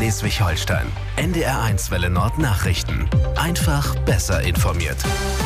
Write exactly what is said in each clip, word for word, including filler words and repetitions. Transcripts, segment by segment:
Schleswig-Holstein. N D R eins Welle Nord Nachrichten. Einfach besser informiert.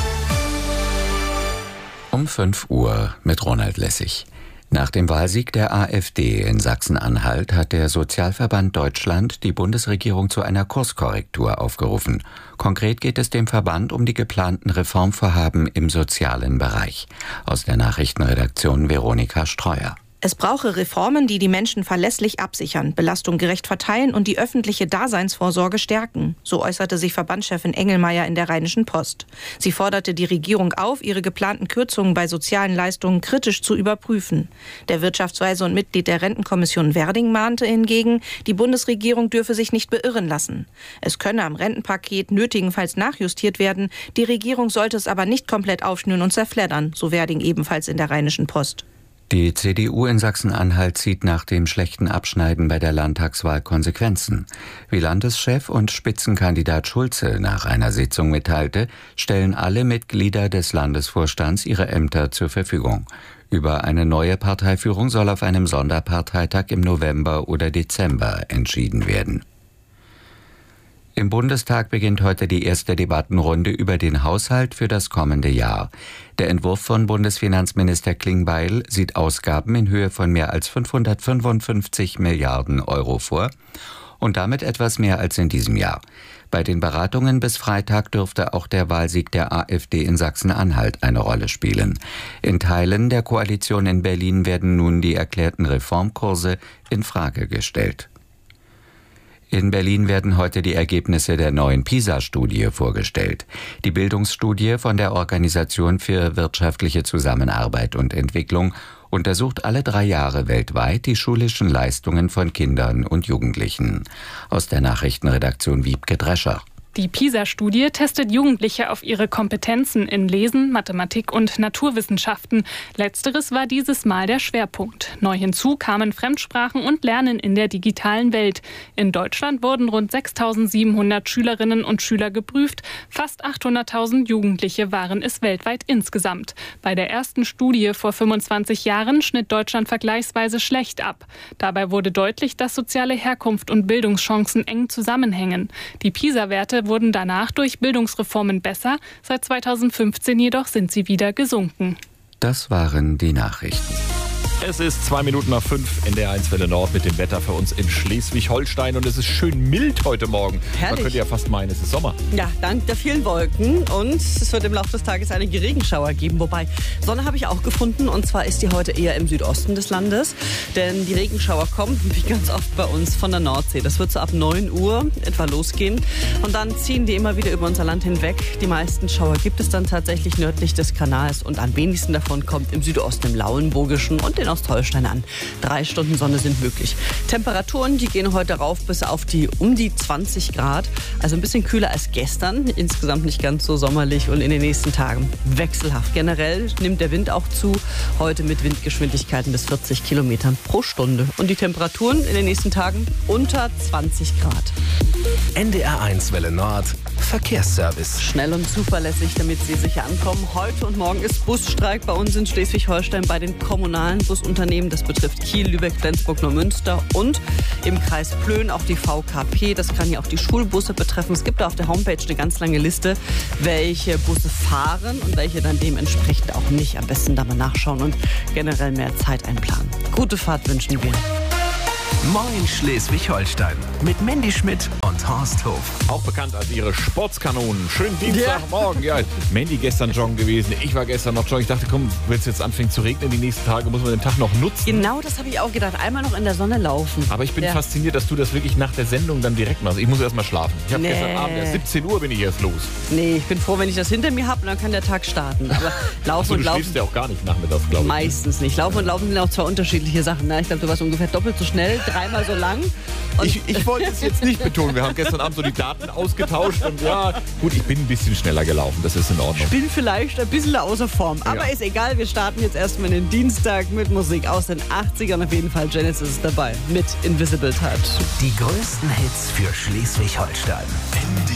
Um fünf Uhr mit Ronald Lessig. Nach dem Wahlsieg der AfD in Sachsen-Anhalt hat der Sozialverband Deutschland die Bundesregierung zu einer Kurskorrektur aufgerufen. Konkret geht es dem Verband um die geplanten Reformvorhaben im sozialen Bereich. Aus der Nachrichtenredaktion Veronika Streuer. Es brauche Reformen, die die Menschen verlässlich absichern, Belastung gerecht verteilen und die öffentliche Daseinsvorsorge stärken. So äußerte sich Verbandschefin Engelmeier in der Rheinischen Post. Sie forderte die Regierung auf, ihre geplanten Kürzungen bei sozialen Leistungen kritisch zu überprüfen. Der Wirtschaftsweise und Mitglied der Rentenkommission Werding mahnte hingegen, die Bundesregierung dürfe sich nicht beirren lassen. Es könne am Rentenpaket nötigenfalls nachjustiert werden, die Regierung sollte es aber nicht komplett aufschnüren und zerfleddern, so Werding ebenfalls in der Rheinischen Post. Die C D U in Sachsen-Anhalt zieht nach dem schlechten Abschneiden bei der Landtagswahl Konsequenzen. Wie Landeschef und Spitzenkandidat Schulze nach einer Sitzung mitteilte, stellen alle Mitglieder des Landesvorstands ihre Ämter zur Verfügung. Über eine neue Parteiführung soll auf einem Sonderparteitag im November oder Dezember entschieden werden. Im Bundestag beginnt heute die erste Debattenrunde über den Haushalt für das kommende Jahr. Der Entwurf von Bundesfinanzminister Klingbeil sieht Ausgaben in Höhe von mehr als fünfhundertfünfundfünfzig Milliarden Euro vor und damit etwas mehr als in diesem Jahr. Bei den Beratungen bis Freitag dürfte auch der Wahlsieg der AfD in Sachsen-Anhalt eine Rolle spielen. In Teilen der Koalition in Berlin werden nun die erklärten Reformkurse in Frage gestellt. In Berlin werden heute die Ergebnisse der neuen PISA-Studie vorgestellt. Die Bildungsstudie von der Organisation für wirtschaftliche Zusammenarbeit und Entwicklung untersucht alle drei Jahre weltweit die schulischen Leistungen von Kindern und Jugendlichen. Aus der Nachrichtenredaktion Wiebke Drescher. Die PISA-Studie testet Jugendliche auf ihre Kompetenzen in Lesen, Mathematik und Naturwissenschaften. Letzteres war dieses Mal der Schwerpunkt. Neu hinzu kamen Fremdsprachen und Lernen in der digitalen Welt. In Deutschland wurden rund sechstausendsiebenhundert Schülerinnen und Schüler geprüft. Fast achthunderttausend Jugendliche waren es weltweit insgesamt. Bei der ersten Studie vor fünfundzwanzig Jahren schnitt Deutschland vergleichsweise schlecht ab. Dabei wurde deutlich, dass soziale Herkunft und Bildungschancen eng zusammenhängen. Die PISA-Werte wurden danach durch Bildungsreformen besser. Seit zweitausendfünfzehn jedoch sind sie wieder gesunken. Das waren die Nachrichten. Es ist zwei Minuten nach fünf in der eins Welle Nord mit dem Wetter für uns in Schleswig-Holstein. Und es ist schön mild heute Morgen. Herrlich. Man könnte ja fast meinen, es ist Sommer. Ja, dank der vielen Wolken. Und es wird im Laufe des Tages einige Regenschauer geben. Wobei, Sonne habe ich auch gefunden. Und zwar ist die heute eher im Südosten des Landes. Denn die Regenschauer kommen, wie ganz oft bei uns, von der Nordsee. Das wird so ab neun Uhr etwa losgehen. Und dann ziehen die immer wieder über unser Land hinweg. Die meisten Schauer gibt es dann tatsächlich nördlich des Kanals. Und am wenigsten davon kommt im Südosten, im Lauenburgischen und den Ostholstein an. Drei Stunden Sonne sind möglich. Temperaturen, die gehen heute rauf bis auf die um die zwanzig Grad. Also ein bisschen kühler als gestern. Insgesamt nicht ganz so sommerlich und in den nächsten Tagen wechselhaft. Generell nimmt der Wind auch zu. Heute mit Windgeschwindigkeiten bis vierzig Kilometern pro Stunde. Und die Temperaturen in den nächsten Tagen unter zwanzig Grad. N D R eins Welle Nord Verkehrsservice. Schnell und zuverlässig, damit Sie sicher ankommen. Heute und morgen ist Busstreik bei uns in Schleswig-Holstein bei den kommunalen Busunternehmen. Das betrifft Kiel, Lübeck, Flensburg, Neumünster und im Kreis Plön auch die V K P. Das kann ja auch die Schulbusse betreffen. Es gibt da auf der Homepage eine ganz lange Liste, welche Busse fahren und welche dann dementsprechend auch nicht. Am besten da mal nachschauen und generell mehr Zeit einplanen. Gute Fahrt wünschen wir. Moin Schleswig-Holstein mit Mandy Schmidt und Horst Hof. Auch bekannt als ihre Sportskanonen. Schönen Dienstagmorgen. Ja. Ja, Mandy gestern joggen gewesen. Ich war gestern noch joggen. Ich dachte, komm, wenn es jetzt anfängt zu regnen die nächsten Tage, muss man den Tag noch nutzen. Genau, das habe ich auch gedacht. Einmal noch in der Sonne laufen. Aber ich bin ja. fasziniert, dass du das wirklich nach der Sendung dann direkt machst. Ich muss erst mal schlafen. Ich habe Nee. gestern Abend, erst siebzehn Uhr bin ich erst los. Nee, ich bin froh, wenn ich das hinter mir habe und dann kann der Tag starten. Aber laufen Achso, und du laufen. schläfst ja auch gar nicht nachmittags, glaube ich. Meistens nicht. Laufen und laufen sind auch zwei unterschiedliche Sachen. Ne? Ich glaube, du warst ungefähr doppelt so schnell, dreimal so lang. Und Ich, ich wollte es jetzt nicht betonen. Wir haben gestern Abend so die Daten ausgetauscht und ja, gut, ich bin ein bisschen schneller gelaufen. Das ist in Ordnung. Ich bin vielleicht ein bisschen außer Form. Aber Ja. ist egal, wir starten jetzt erstmal den Dienstag mit Musik aus den achtzigern. Auf jeden Fall Genesis ist dabei mit Invisible Touch. Die größten Hits für Schleswig-Holstein.